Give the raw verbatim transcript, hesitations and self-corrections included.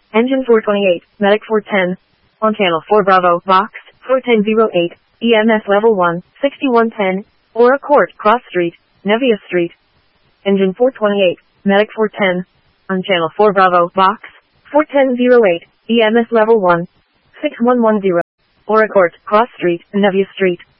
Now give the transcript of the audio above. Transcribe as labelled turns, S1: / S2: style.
S1: Engine four twenty-eight, Medic four ten. On channel four Bravo, Box, four ten oh eight, E M S level one, sixty-one ten, Aura Court, Cross Street, Nevia Street. Engine four twenty-eight, Medic four ten. On channel four Bravo, Box, four ten oh eight, E M S level one, six one one zero, Aura Court, Cross Street, Nevia Street.